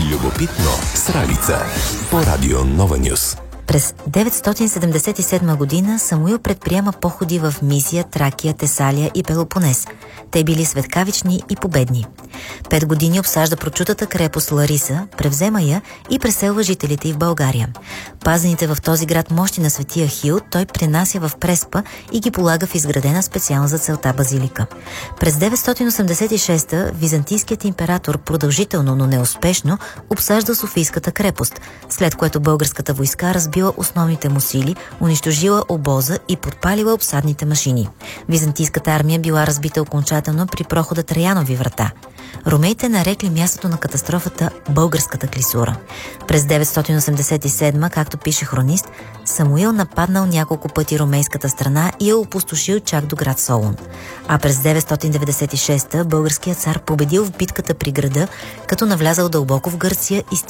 Любопитно с Ралица по радио Нова Нюс. През 977 година Самуил предприема походи в Мизия, Тракия, Тесалия и Пелопонес. Те били светкавични и победни. 5 години обсажда прочутата крепост Лариса, превзема я и преселва жителите й в България. Пазените в този град мощи на светия Хил той пренася в Преспа и ги полага в изградена специално за целта базилика. През 986 византийският император продължително, но неуспешно обсажда Софийската крепост, след което българската войска разбила основните му сили, унищожила обоза и подпалила обсадните машини. Византийската армия била разбита окончателно при прохода Траянови врата. Ромеите нарекли мястото на катастрофата Българската клисура. През 987, както пише хронист, Самуил нападнал няколко пъти ромейската страна и я опустошил чак до град Солун. А през 996 българският цар победил в битката при града, като навлязал дълбоко в Гърция и